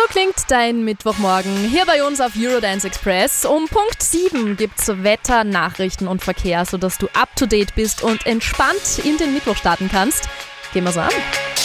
klingt dein Mittwochmorgen hier bei uns auf Eurodance Express. Um Punkt 7 gibt's Wetter, Nachrichten und Verkehr, sodass du up to date bist und entspannt in den Mittwoch starten kannst. Gehen wir so an.